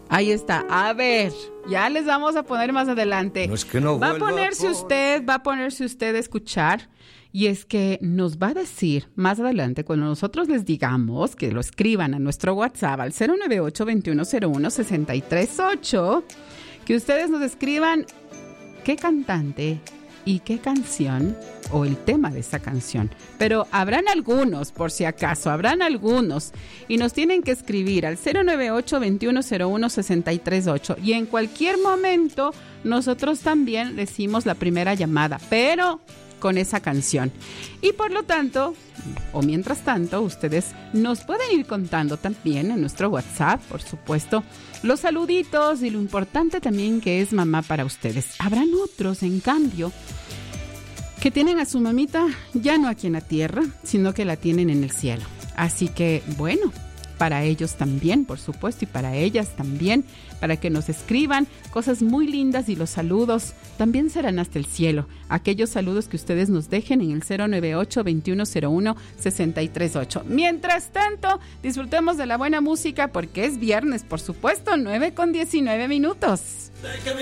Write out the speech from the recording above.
Ahí está. A ver, ya les vamos a poner más adelante. No es que no va a ponerse usted a escuchar. Y es que nos va a decir más adelante, cuando nosotros les digamos que lo escriban a nuestro WhatsApp al 098-2101-638, que ustedes nos escriban qué cantante y qué canción o el tema de esa canción. Pero habrán algunos, por si acaso, habrán algunos. Y nos tienen que escribir al 098-2101-638. Y en cualquier momento nosotros también decimos la primera llamada, pero con esa canción. Y por lo tanto, o mientras tanto, ustedes nos pueden ir contando también en nuestro WhatsApp, por supuesto, los saluditos y lo importante también que es mamá para ustedes. Habrán otros, en cambio, que tienen a su mamita ya no aquí en la tierra, sino que la tienen en el cielo. Así que, bueno, para ellos también, por supuesto, y para ellas también, para que nos escriban cosas muy lindas y los saludos también serán hasta el cielo. Aquellos saludos que ustedes nos dejen en el 098-2101-638. Mientras tanto, disfrutemos de la buena música porque es viernes, por supuesto, 9:19.